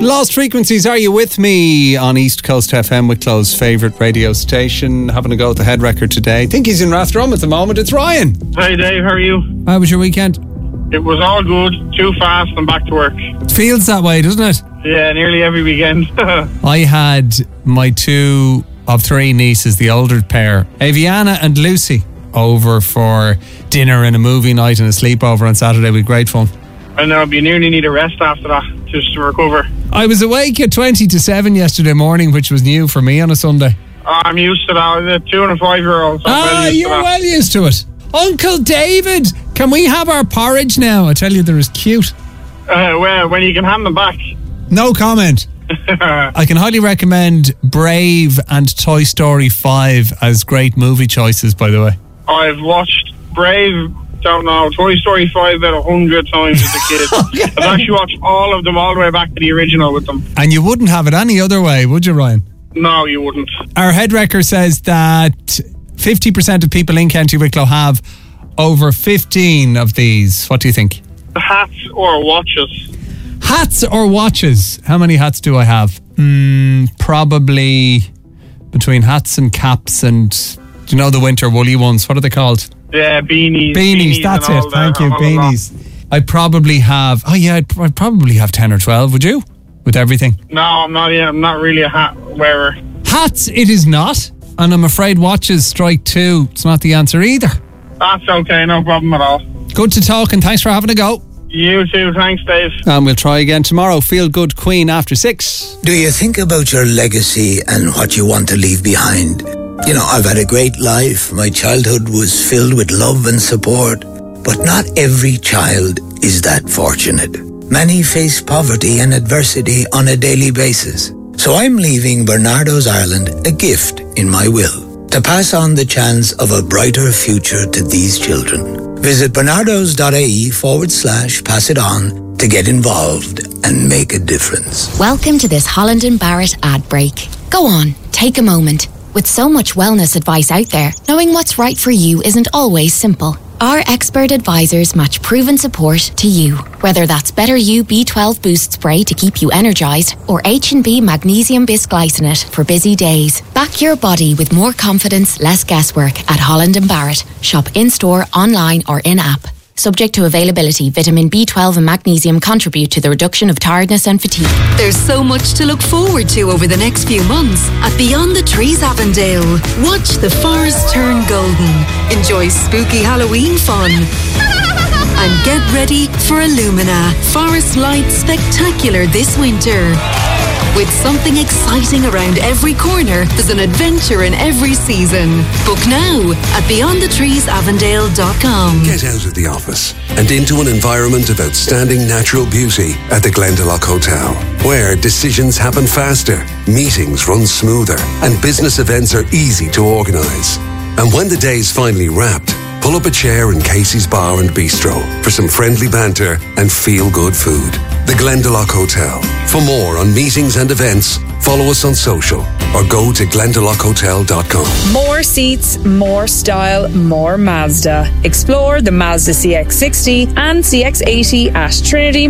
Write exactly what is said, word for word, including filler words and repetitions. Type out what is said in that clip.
Lost Frequencies, are you with me on East Coast F M, Wicklow's favourite radio station? Having a go at the head record today. I think he's in Rathdrum at the moment. It's Ryan. Hi Dave, how are you? How was your weekend? It was all good, too fast and back to work. It feels that way, doesn't it? Yeah, nearly every weekend. I had my two of three nieces, the older pair, Aviana and Lucy, over for dinner and a movie night and a sleepover on Saturday with great fun. I know, you nearly need a rest after that, just to recover. I was awake at twenty to seven yesterday morning, which was new for me on a Sunday. Oh, I'm used to that. I was a two and a five year old. So ah, well you're well used to it. Uncle David, can we have our porridge now? I tell you, they're as cute. Uh, well, when you can hand them back. No comment. I can highly recommend Brave and Toy Story five as great movie choices, by the way. I've watched Brave, don't know, Toy Story five about a hundred times as a kid. Okay. I've actually watched all of them all the way back to the original with them. And you wouldn't have it any other way, would you, Ryan? No, you wouldn't. Our head wrecker says that fifty percent of people in County Wicklow have over fifteen of these. What do you think? Hats or watches? Hats or watches? How many hats do I have? Mm, probably between hats and caps and, do you know the winter woolly ones? What are they called? Yeah, beanies. Beanies, beanies that's it. Thank you, beanies. I probably have, oh yeah, I'd, I'd probably have ten or twelve, would you? With everything? No, I'm not, yeah, I'm not really a hat wearer. Hats, it is not. And I'm afraid watches, strike two. It's not the answer either. That's okay, no problem at all. Good to talk and thanks for having a go. You too, thanks Dave. And we'll try again tomorrow. Feel Good Queen after six. Do you think about your legacy and what you want to leave behind? You know, I've had a great life. My childhood was filled with love and support. But not every child is that fortunate. Many face poverty and adversity on a daily basis. So I'm leaving Bernardo's Ireland a gift in my will to pass on the chance of a brighter future to these children. Visit bernardos.ie forward slash pass it on to get involved and make a difference. Welcome to this Holland and Barrett ad break. Go on, take a moment. With so much wellness advice out there, knowing what's right for you isn't always simple. Our expert advisors match proven support to you. Whether that's Better You B twelve Boost Spray to keep you energised or H and B Magnesium Bisglycinate for busy days. Back your body with more confidence, less guesswork at Holland and Barrett. Shop in-store, online or in-app. Subject to availability, vitamin B twelve and magnesium contribute to the reduction of tiredness and fatigue. There's so much to look forward to over the next few months at Beyond the Trees Avondale. Watch the forest turn golden, enjoy spooky Halloween fun, and get ready for Illumina Forest Light Spectacular this winter. With something exciting around every corner, there's an adventure in every season. Book now at beyond the trees avondale dot com. Get out of the office and into an environment of outstanding natural beauty at the Glendalough Hotel, where decisions happen faster, meetings run smoother, and business events are easy to organise. And when the day's finally wrapped, pull up a chair in Casey's Bar and Bistro for some friendly banter and feel-good food. The Glendalough Hotel. For more on meetings and events, follow us on social or go to glendalough hotel dot com. More seats, more style, more Mazda. Explore the Mazda C X sixty and C X eighty at Trinity